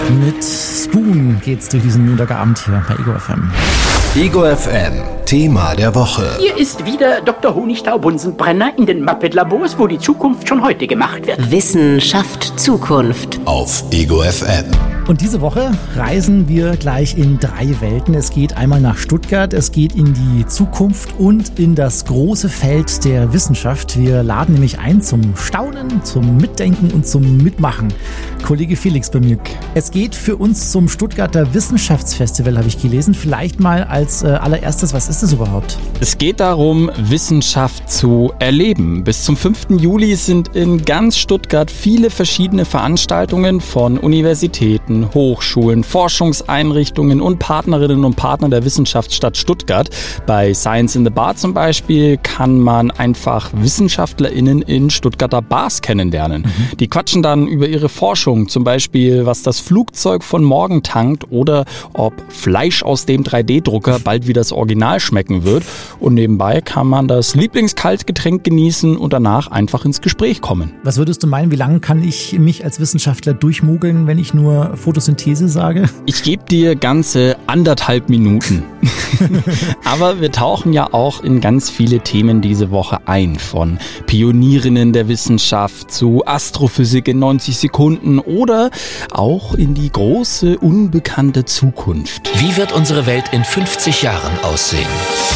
Mit Spoon geht's durch diesen Montagabend hier bei Ego FM. Ego FM, Thema der Woche. Hier ist wieder Dr. Honigtau-Bunsenbrenner in den Muppet-Labors, wo die Zukunft schon heute gemacht wird. Wissenschaft Zukunft. Auf Ego FM. Und diese Woche reisen wir gleich in 3 Welten. Es geht einmal nach Stuttgart, es geht in die Zukunft und in das große Feld der Wissenschaft. Wir laden nämlich ein zum Staunen, zum Mitdenken und zum Mitmachen. Kollege Felix bei mir. Es geht für uns zum Stuttgarter Wissenschaftsfestival, habe ich gelesen. Vielleicht mal als allererstes, was ist das überhaupt? Es geht darum, Wissenschaft zu erleben. Bis zum 5. Juli sind in ganz Stuttgart viele verschiedene Veranstaltungen von Universitäten, Hochschulen, Forschungseinrichtungen und Partnerinnen und Partner der Wissenschaftsstadt Stuttgart. Bei Science in the Bar zum Beispiel kann man einfach WissenschaftlerInnen in Stuttgarter Bars kennenlernen. Die quatschen dann über ihre Forschung, zum Beispiel was das Flugzeug von morgen tankt oder ob Fleisch aus dem 3D-Drucker bald wie das Original schmecken wird. Und nebenbei kann man das Lieblingskaltgetränk genießen und danach einfach ins Gespräch kommen. Was würdest du meinen, wie lange kann ich mich als Wissenschaftler durchmogeln, wenn ich nur Photosynthese sage? Ich gebe dir ganze 1,5 Minuten. Aber wir tauchen ja auch in ganz viele Themen diese Woche ein. Von Pionierinnen der Wissenschaft zu Astrophysik in 90 Sekunden oder auch in die große, unbekannte Zukunft. Wie wird unsere Welt in 50 Jahren aussehen?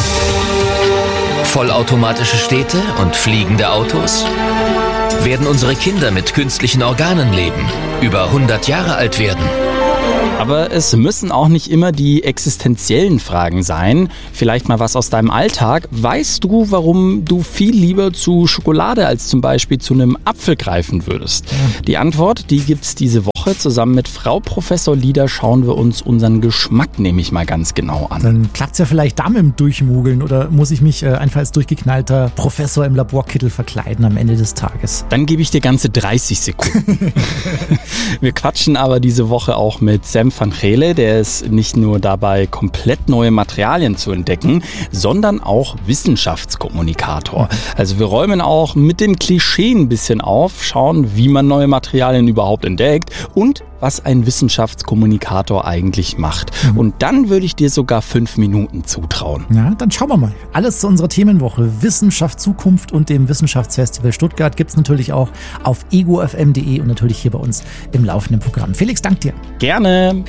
Vollautomatische Städte und fliegende Autos? Werden unsere Kinder mit künstlichen Organen leben, über 100 Jahre alt werden? Aber es müssen auch nicht immer die existenziellen Fragen sein. Vielleicht mal was aus deinem Alltag. Weißt du, warum du viel lieber zu Schokolade als zum Beispiel zu einem Apfel greifen würdest? Die Antwort, die gibt's diese Woche. Zusammen mit Frau Professor Lieder schauen wir uns unseren Geschmack nämlich mal ganz genau an. Dann klappt's ja vielleicht da mit dem Durchmogeln oder muss ich mich einfach als durchgeknallter Professor im Laborkittel verkleiden am Ende des Tages? Dann gebe ich dir ganze 30 Sekunden. Wir quatschen aber diese Woche auch mit Sam van Gele, der ist nicht nur dabei, komplett neue Materialien zu entdecken, sondern auch Wissenschaftskommunikator. Also wir räumen auch mit dem Klischee ein bisschen auf, schauen, wie man neue Materialien überhaupt entdeckt und was ein Wissenschaftskommunikator eigentlich macht. Und dann würde ich dir sogar 5 Minuten zutrauen. Ja, dann schauen wir mal. Alles zu unserer Themenwoche Wissenschaft Zukunft und dem Wissenschaftsfestival Stuttgart gibt's natürlich auch auf egofm.de und natürlich hier bei uns im laufenden Programm. Felix, dank dir. Gerne.